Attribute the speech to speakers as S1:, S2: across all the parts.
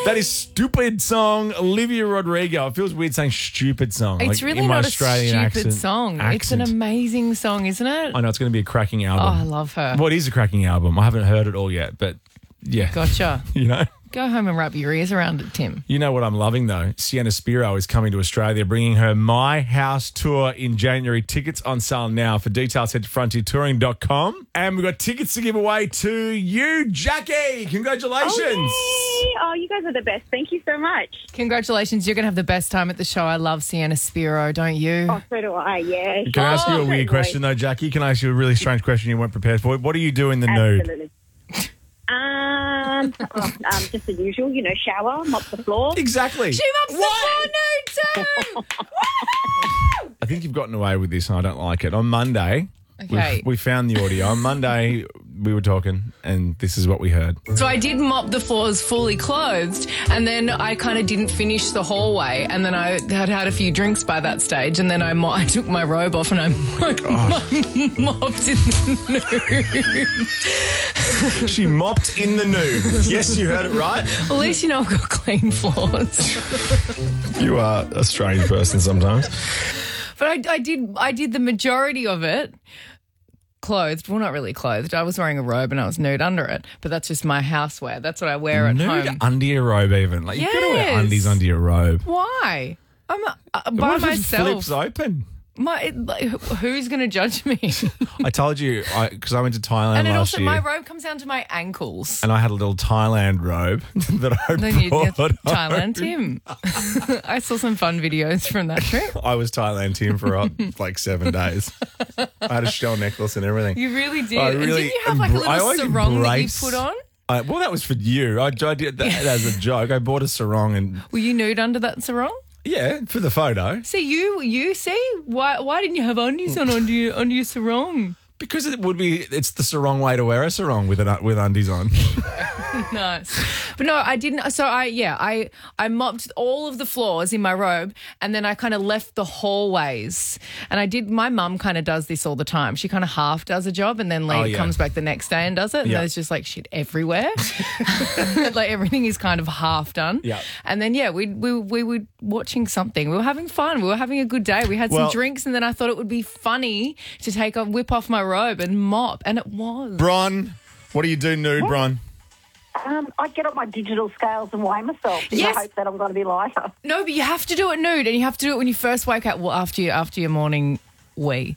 S1: That is Stupid Song, Olivia Rodrigo. It feels weird saying stupid song.
S2: It's really
S1: in my
S2: not
S1: Australian
S2: a stupid
S1: accent.
S2: song. It's an amazing song, isn't it?
S1: I know it's going to be a cracking album.
S2: Oh, I love her.
S1: What is a cracking album? I haven't heard it all yet, but yeah.
S2: Gotcha.
S1: You know?
S2: Go home and wrap your ears around it, Tim.
S1: You know what I'm loving, though? Sienna Spiro is coming to Australia, bringing her My House tour in January. Tickets on sale now. For details, head to frontiertouring.com. And we've got tickets to give away to you, Jackie. Congratulations.
S3: Oh, you guys are the best. Thank you so much.
S2: Congratulations. You're going to have the best time at the show. I love Sienna Spiro, don't you?
S3: Oh, so do I, yeah.
S1: Can I ask you a weird
S3: Great
S1: question, though, Jackie? Can I ask you a really strange question you weren't prepared for? What do you do in the nude?
S3: Absolutely. Just the usual, shower, mop the floor.
S1: Exactly.
S2: She mops the floor nude too.
S1: I think you've gotten away with this and I don't like it. On Monday,
S2: Okay.
S1: we found the audio. On Monday, we were talking and this is what we heard.
S2: So I did mop the floors fully clothed, and then I kind of didn't finish the hallway, and then I had a few drinks by that stage, and then I took my robe off and I mopped in the nude.
S1: She mopped in the nude. Yes, you heard it right.
S2: Well, at least you know I've got clean floors.
S1: You are a strange person sometimes.
S2: But I did the majority of it clothed. Well, not really clothed. I was wearing a robe and I was nude under it. But that's just my housewear. That's what I wear at
S1: Nude
S2: home.
S1: under your robe even. Like, you've got to wear undies under your robe.
S2: Why? I'm by
S1: What if it
S2: myself.
S1: flips open?
S2: Who's going to judge me?
S1: I told you, because I went to Thailand
S2: And then
S1: last
S2: also,
S1: year.
S2: my robe comes down to my ankles.
S1: And I had a little Thailand robe that I
S2: Then you
S1: brought
S2: get
S1: home.
S2: Thailand Tim. I saw some fun videos from that trip.
S1: I was Thailand Tim for like 7 days. I had a shell necklace and everything.
S2: You really did.
S1: I
S2: And
S1: really
S2: didn't you have like a
S1: I
S2: little
S1: always
S2: sarong that you
S1: embrace-
S2: put on?
S1: Well, that was for you. I did that as a joke. I bought a sarong and,
S2: Were you nude under that sarong?
S1: yeah, for the photo.
S2: See, you see? Why didn't you have undies on under your sarong?
S1: Because it's the sarong way to wear a sarong with undies on.
S2: Nice. But no, I didn't. So I mopped all of the floors in my robe, and then I kind of left the hallways. And my mum kind of does this all the time. She kind of half does a job and then comes back the next day and does it. And
S1: Yeah.
S2: there's just like shit everywhere. Like everything is kind of half done.
S1: Yeah.
S2: And then, we were watching something. We were having fun. We were having a good day. We had some drinks, and then I thought it would be funny to whip off my robe and mop. And it was.
S1: Bron, what do you do nude, Bron?
S3: I get up my digital scales and weigh myself in
S2: Yes.
S3: the hope that I'm going to be lighter.
S2: No, but you have to do it nude, and you have to do it when you first wake up. Well, after your morning wee.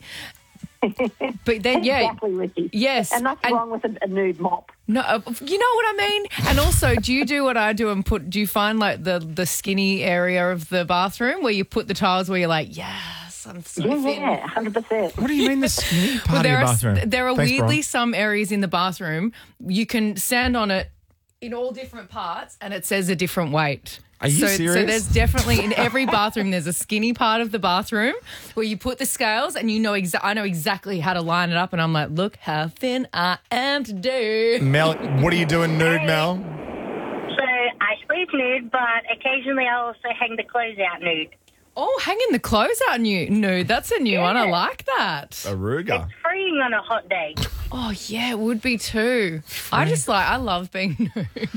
S2: But then,
S3: Exactly, Ricky.
S2: yes,
S3: And nothing wrong with a nude mop.
S2: No, you know what I mean. And also, do you do what I do and do you find like the skinny area of the bathroom where you put the tiles where you're like, yes, I'm so thin.
S3: Yeah, 100%.
S1: What do you mean the skinny part of
S2: There
S1: your
S2: are
S1: bathroom?
S2: there are
S1: Thanks,
S2: weirdly
S1: Bron.
S2: some areas in the bathroom you can stand on it in all different parts, and it says a different weight.
S1: Are you
S2: So
S1: serious?
S2: there's definitely in every bathroom there's a skinny part of the bathroom where you put the scales, and I know exactly how to line it up, and I'm like, look how thin I am today.
S1: Mel, what are you doing nude, Mel?
S4: So I sleep nude, but occasionally I also hang the clothes out nude.
S2: Oh, hanging the clothes out nude. That's a new one. I like that.
S1: Aruga.
S4: It's freeing on a hot day.
S2: Oh, yeah, it would be too. I love being nude.